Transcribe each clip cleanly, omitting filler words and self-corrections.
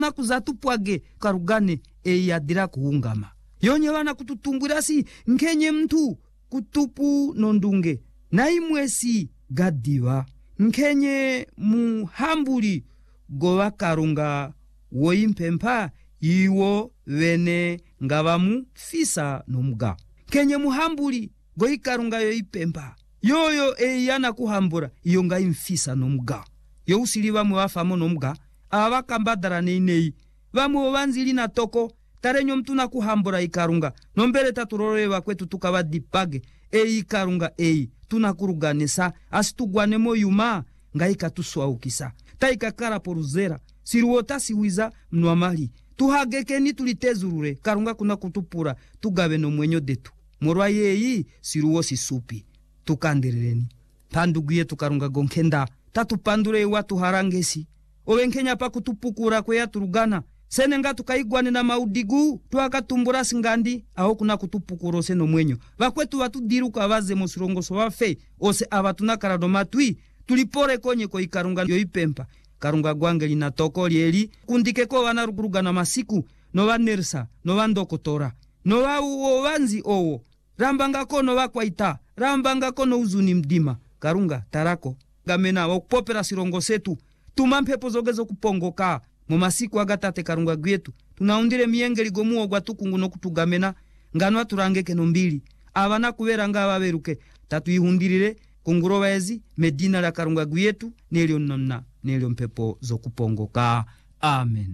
nakuzatupwage karugane eyadira kuungama yonye wana kututumbwirasi nkenye mtu kutupu nondunge na imwesi gadiva nkenye muhambuli gowa karunga woyimpempa iwo vene ngavamu fisa nomuga kenye muhambuli goyi karunga yoyipempa yoyo eyana kuhambura iyo nga imfisa nomuga yo usili vamwe vafamo nomuga avakambadara nei vamwe vanzili na toko tarenyo mtu na kuhambura ikarunga nombele taturoreva kwetu tukavadipage ikarunga tunakuruganisa asitugwanemo yuma ngaika tuswaukisa taika kara poruzera siruota siwiza mnuamali tuhagekeni tulitezurure karunga kuna kutupura tugabe no mwenyo detu morwa yeyi siruo sisupi tukandireni panduguye tukarunga gonkenda tatupandure watu harangesi owenkenya pa kutupukura kwe yaturugana senenga tukaigwane na maudigu tuakatumbura singandi aho kuna kutupukuro seno mwenyo vakwetu watudiruka vaze musirongoso wafe ose avatunakara domatui tulipore konye ko ikarunga yoipempa karunga gwangeli na toko lieli kundike ko vanarugurugana masiku no vanersa no vandokotora no vanzi owo rambanga kono vakwaita rambanga kono uzuni mdima karunga tarako gamena wakupopera sirongo setu tumampepo zogezo kupongoka mu masiku agatate karunga gwetu tunaundire miengeli gomuo gwa tukungu no kutugamena ngano turangeke no mbili abana kubera ngaba beruke tatuyihundirire kunguro ezi medina la karunga gwetu nelyo nonna nelyo mpepo zokupongoka amen.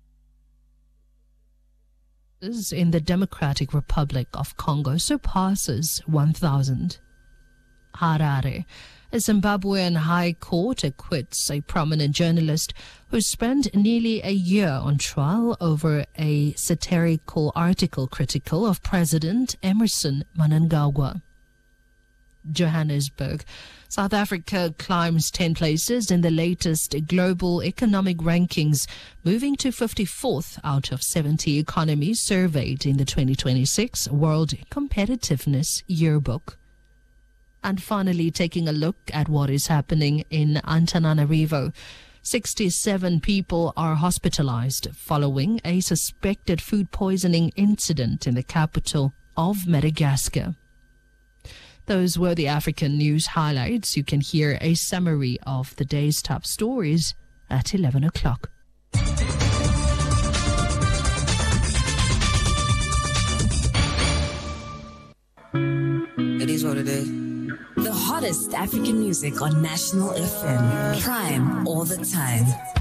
In the Democratic Republic of Congo surpasses 1,000. Harare. A Zimbabwean high court acquits a prominent journalist who spent nearly a year on trial over a satirical article critical of President Emmerson Mnangagwa. Johannesburg. South Africa climbs 10 places in the latest global economic rankings, moving to 54th out of 70 economies surveyed in the 2026 World Competitiveness Yearbook. And finally, taking a look at what is happening in Antananarivo. 67 people are hospitalized following a suspected food poisoning incident in the capital of Madagascar. Those were the African news highlights. You can hear a summary of the day's top stories at 11 o'clock. It is what it is. The hottest African music on National FM. Prime all the time.